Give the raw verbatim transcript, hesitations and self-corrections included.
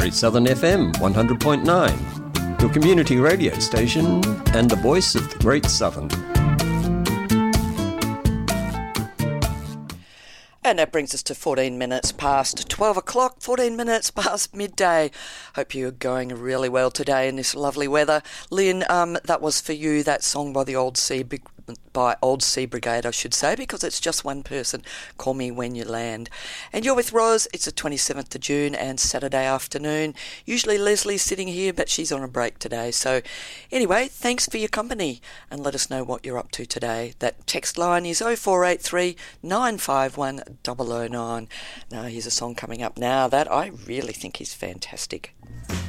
Great Southern F M one hundred point nine, your community radio station and the voice of the Great Southern. And that brings us to fourteen minutes past twelve o'clock, fourteen minutes past midday. Hope you're going really well today in this lovely weather. Lynn, um, that was for you, that song by the Old Sea by Old Sea Brigade, I should say, because it's just one person, Call Me When You Land. And you're with Roz. It's the twenty-seventh of June and Saturday afternoon. Usually Leslie's sitting here, but she's on a break today. So anyway, thanks for your company and let us know what you're up to today. That text line is oh four eight three, nine five one, oh oh nine. Now here's a song coming up now that I really think is fantastic.